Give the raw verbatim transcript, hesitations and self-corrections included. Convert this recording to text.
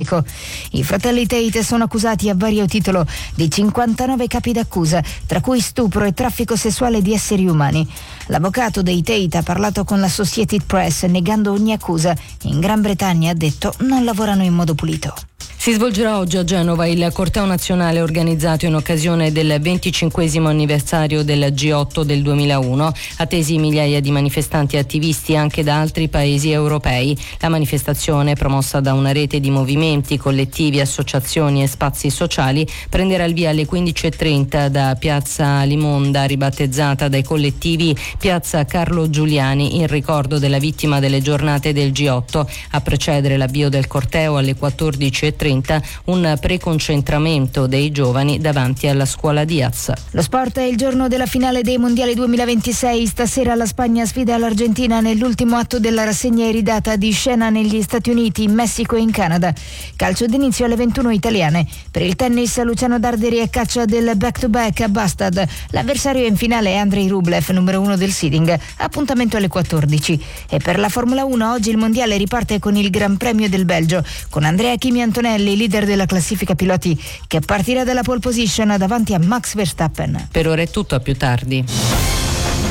Messico. I fratelli Tate sono accusati a vario titolo di cinquantanove capi d'accusa, tra cui stupro e traffico sessuale di esseri umani. L'avvocato dei Tate ha parlato con l'Associated Press negando ogni accusa. In Gran Bretagna, ha detto, non lavorano in modo pulito. Si svolgerà oggi a Genova il corteo nazionale organizzato in occasione del venticinquesimo anniversario del G otto del duemilauno, attesi migliaia di manifestanti e attivisti anche da altri paesi europei. La manifestazione, promossa da una rete di movimenti, collettivi, associazioni e spazi sociali, prenderà il via alle quindici e trenta da Piazza Limonda, ribattezzata dai collettivi Piazza Carlo Giuliani, in ricordo della vittima delle giornate del G otto. A precedere l'avvio del corteo alle quattordici e trenta un preconcentramento dei giovani davanti alla scuola Diaz. Lo sport è il giorno della finale dei mondiali duemilaventisei. Stasera la Spagna sfida l'Argentina nell'ultimo atto della rassegna iridata di scena negli Stati Uniti, in Messico e in Canada. Calcio d'inizio alle ventuno italiane. Per il tennis, Luciano Darderi è caccia del back-to-back a Bastad. L'avversario in finale è Andrei Rublev, numero uno del seeding. Appuntamento alle quattordici. E per la Formula uno oggi il mondiale riparte con il Gran Premio del Belgio, con Andrea Kimi Antonelli, leader della classifica piloti, che partirà dalla pole position davanti a Max Verstappen. Per ora è tutto, a più tardi.